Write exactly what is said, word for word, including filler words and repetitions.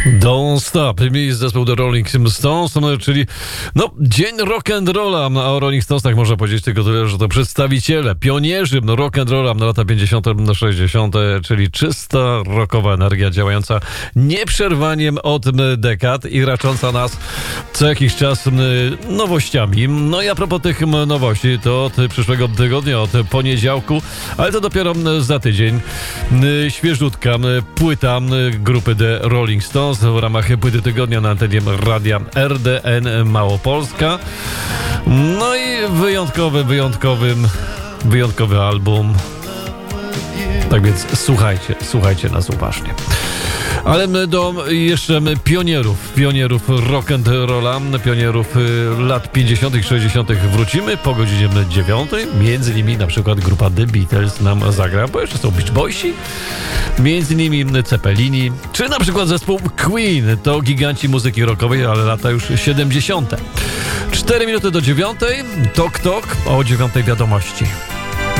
Don't Stop, mi zespół The Rolling Stones, no, czyli no, dzień rock'n'rolla, a o Rolling Stonesach można powiedzieć tylko tyle, że to przedstawiciele, pionierzy no, rock'n'rolla na lata pięćdziesiąte, sześćdziesiąte, czyli czysta rockowa energia działająca nieprzerwaniem od dekad i racząca nas co jakiś czas nowościami. No i a propos tych nowości, to od przyszłego tygodnia, od poniedziałku, ale to dopiero za tydzień, świeżutka płyta grupy The Rolling Stones w ramach płyty tygodnia na antenie radia R D N Małopolska. No i wyjątkowy, wyjątkowy, wyjątkowy album. Tak więc słuchajcie, słuchajcie nas uważnie. Ale my do jeszcze pionierów, pionierów rock'n'rolla, pionierów lat pięćdziesiątych, sześćdziesiątych wrócimy po godzinie dziewiątej. Między nimi na przykład grupa The Beatles nam zagra, bo jeszcze są Beach Boysi, między nimi Cepelini, czy na przykład zespół Queen. To giganci muzyki rockowej, ale lata już siedemdziesiąte. Cztery minuty do dziewiątej, tok tok, o dziewiątej wiadomości.